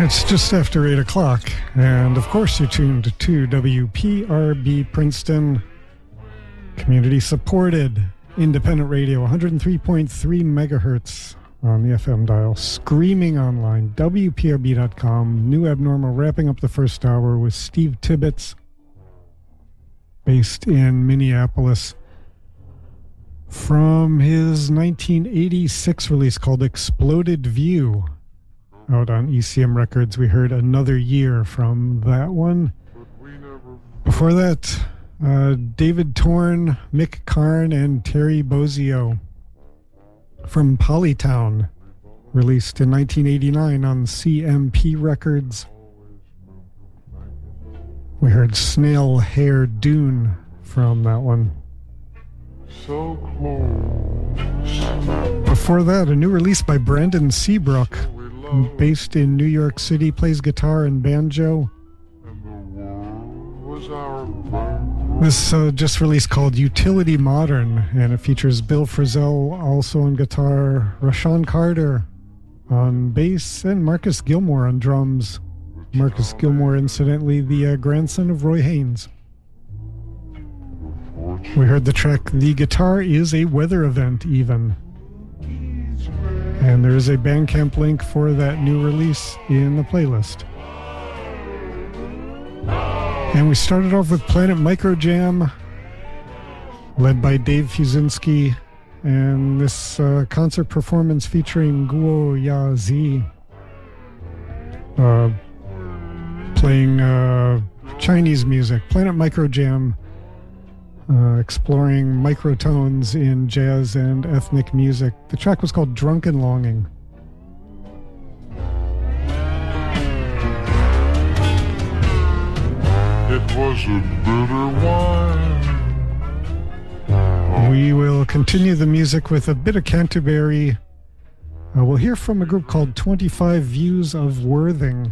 It's just after 8 o'clock, and of course you're tuned to WPRB Princeton, community-supported independent radio, 103.3 megahertz on the FM dial, screaming online, WPRB.com. New Abnormal wrapping up the first hour with Steve Tibbetts, based in Minneapolis, from his 1986 release called Exploded View. Out on ECM Records, we heard Another Year from that one. Before that, David Torn, Mick Karn, and Terry Bozzio from Polytown, released in 1989 on CMP Records. We heard Snail Hair Dune from that one. So close. Before that, a new release by Brandon Seabrook, based in New York City, plays guitar and banjo. This just released called Utility Modern, and it features Bill Frisell also on guitar, Rashawn Carter on bass, and Marcus Gilmore on drums. Marcus Gilmore, incidentally, the grandson of Roy Haynes. We heard the track The Guitar Is a Weather Event, even. And there is a Bandcamp link for that new release in the playlist. And we started off with Planet Microjam, led by Dave Fusinski, and this concert performance featuring Guo Ya Zi, playing Chinese music. Planet Microjam, exploring microtones in jazz and ethnic music. The track was called Drunken Longing. It was a bitter wine. We will continue the music with a bit of Canterbury. We'll hear from a group called 25 Views of Worthing.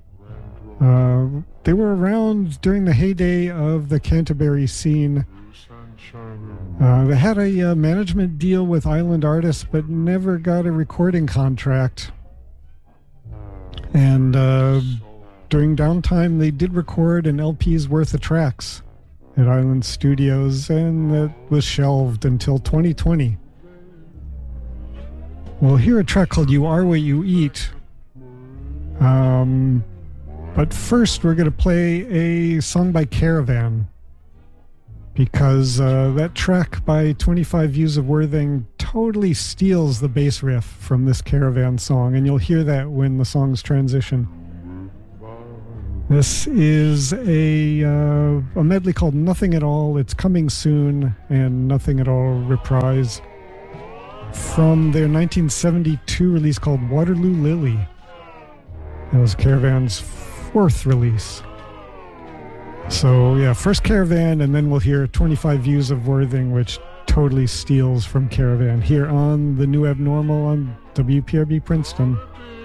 They were around during the heyday of the Canterbury scene. They had a management deal with Island Artists, but never got a recording contract. And during downtime, they did record an LP's worth of tracks at Island Studios, and that was shelved until 2020. We'll hear a track called You Are What You Eat. But first, we're going to play a song by Caravan, because that track by 25 Views of Worthing totally steals the bass riff from this Caravan song, and you'll hear that when the songs transition. This is a medley called Nothing at All, It's Coming Soon, and Nothing at All Reprise, from their 1972 release called Waterloo Lily. That was Caravan's fourth release. So yeah, first Caravan, and then we'll hear 25 Views of Worthing, which totally steals from Caravan, here on the New Abnormal on WPRB Princeton.